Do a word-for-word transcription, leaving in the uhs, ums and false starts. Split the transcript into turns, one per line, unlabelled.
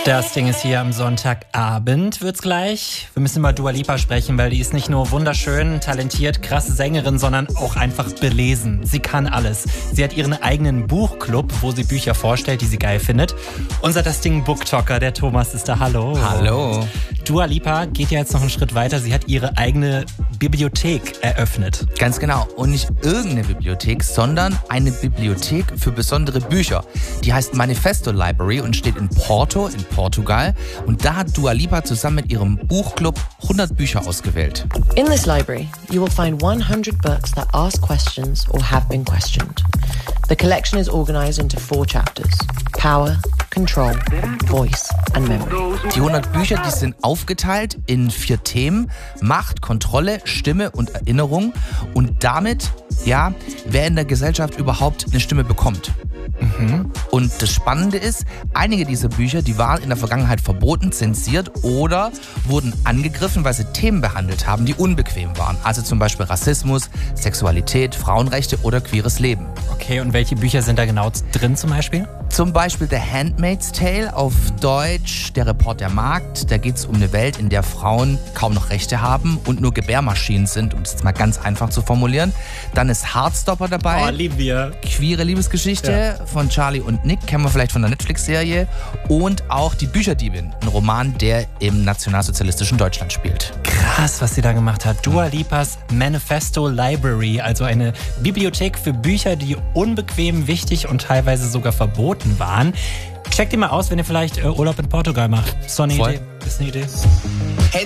Das Ding ist hier am Sonntagabend, wird's gleich. Wir müssen über Dua Lipa sprechen, weil die ist nicht nur wunderschön, talentiert, krasse Sängerin, sondern auch einfach belesen. Sie kann alles. Sie hat ihren eigenen Buchclub, wo sie Bücher vorstellt, die sie geil findet. Unser Das Ding Booktalker, der Thomas, ist da. Hallo.
Hallo.
Dua Lipa geht ja jetzt noch einen Schritt weiter. Sie hat ihre eigene Bibliothek eröffnet.
Ganz genau. Und nicht irgendeine Bibliothek, sondern eine Bibliothek für besondere Bücher. Die heißt Manifesto Library und steht in Porto, in Portugal. Und da hat Dua Lipa zusammen mit ihrem Buchclub hundert Bücher ausgewählt.
In this library, you will find one hundred books that ask questions or have been questioned. The collection is organized into four chapters: Power, Control, Voice and Memory.
Die hundert Bücher, die sind aufgeteilt in vier Themen: Macht, Kontrolle, Stimme und Erinnerung. Und damit, ja, wer in der Gesellschaft überhaupt eine Stimme bekommt. Mhm. Und das Spannende ist, einige dieser Bücher, die waren in der Vergangenheit verboten, zensiert oder wurden angegriffen, weil sie Themen behandelt haben, die unbequem waren. Also zum Beispiel Rassismus, Sexualität, Frauenrechte oder queeres Leben.
Okay, und welche Bücher sind da genau drin zum Beispiel?
Zum Beispiel The Handmaid's Tale, auf Deutsch Der Report der Magd. Da geht es um eine Welt, in der Frauen kaum noch Rechte haben und nur Gebärmaschinen sind, um es jetzt mal ganz einfach zu formulieren. Dann ist Heartstopper dabei.
Oh, lieben wir.
Queere Liebesgeschichte ja. von Charlie und Nick, kennen wir vielleicht von der Netflix-Serie. Und auch Die Bücherdiebin, ein Roman, der im nationalsozialistischen Deutschland spielt.
Krass, was sie da gemacht hat. Dua Lipas Manifesto Library, also eine Bibliothek für Bücher, die unbequem, wichtig und teilweise sogar verboten waren. Checkt die mal aus, wenn ihr vielleicht Urlaub in Portugal macht. So eine Idee. Ist eine Idee.
Hey,